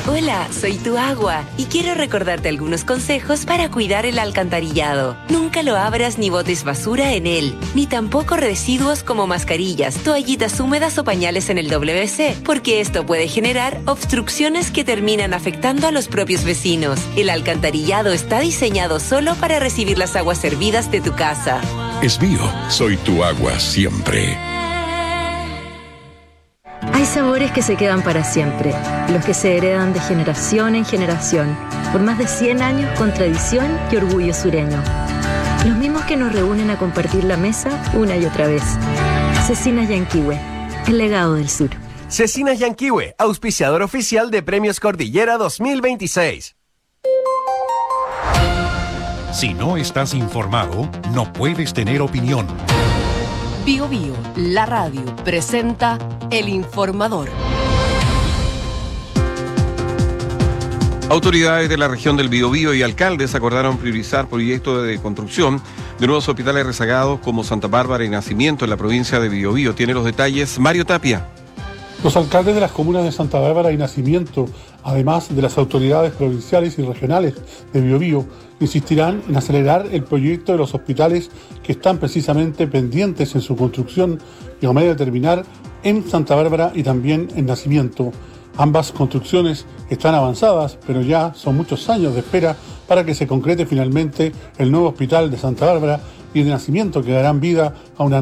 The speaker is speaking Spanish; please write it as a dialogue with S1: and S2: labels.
S1: Hola, soy tu agua y quiero recordarte algunos consejos para cuidar el alcantarillado. Nunca lo abras ni botes basura en él, ni tampoco residuos como mascarillas, toallitas húmedas o pañales en el WC, porque esto puede generar obstrucciones que terminan afectando a los propios vecinos. El alcantarillado está diseñado solo para recibir las aguas hervidas de tu casa.
S2: Es mío, soy tu agua siempre.
S3: Hay sabores que se quedan para siempre, los que se heredan de generación en generación, por más de 100 años con tradición y orgullo sureño. Los mismos que nos reúnen a compartir la mesa una y otra vez. Cecinas Yanquihue, el legado del sur.
S4: Cecinas Yanquihue, auspiciador oficial de Premios Cordillera 2026.
S2: Si no estás informado, no puedes tener opinión.
S5: Bio Bio, la radio, presenta El Informador.
S6: Autoridades de la región del Biobío y alcaldes acordaron priorizar proyectos de construcción de nuevos hospitales rezagados como Santa Bárbara y Nacimiento en la provincia de Biobío. Tiene los detalles Mario Tapia.
S7: Los alcaldes de las comunas de Santa Bárbara y Nacimiento, además de las autoridades provinciales y regionales de Biobío, insistirán en acelerar el proyecto de los hospitales que están precisamente pendientes en su construcción y a medio de terminar en Santa Bárbara y también en Nacimiento. Ambas construcciones están avanzadas, pero ya son muchos años de espera para que se concrete finalmente el nuevo hospital de Santa Bárbara y de Nacimiento, que darán vida a una